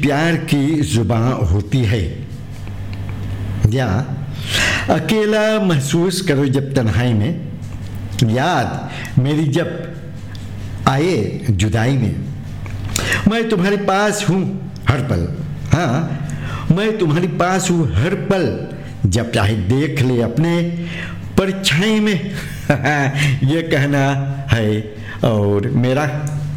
प्यार की जुबान होती है। या अकेला महसूस करो जब तन्हाई में, याद मेरी जब आए जुदाई में। मैं तुम्हारे पास हूँ हर पल, हाँ मैं तुम्हारे पास हूँ हर पल, जब चाहे देख ले अपने परछाई में। ये कहना है और मेरा